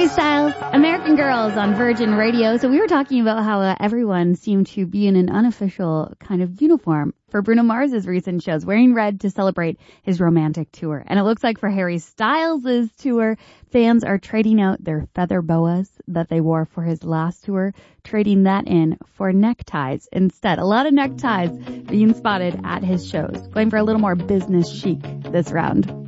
Harry Styles, American Girls on Virgin Radio. So we were talking about how everyone seemed to be in an unofficial kind of uniform for Bruno Mars's recent shows, wearing red to celebrate his romantic tour. And it looks like for Harry Styles' tour, fans are trading out their feather boas that they wore for his last tour, trading that in for neckties instead. A lot of neckties being spotted at his shows, going for a little more business chic this round.